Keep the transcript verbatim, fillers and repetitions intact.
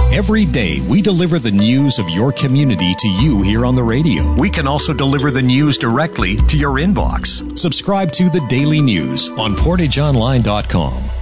Every day, we deliver the news of your community to you here on the radio. We can also deliver the news directly to your inbox. Subscribe to The Daily News on portage online dot com.